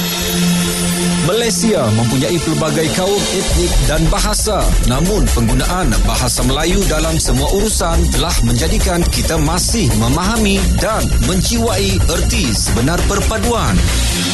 Malaysia mempunyai pelbagai kaum etnik dan bahasa. Namun penggunaan bahasa Melayu dalam semua urusan telah menjadikan kita masih memahami dan menjiwai erti sebenar perpaduan.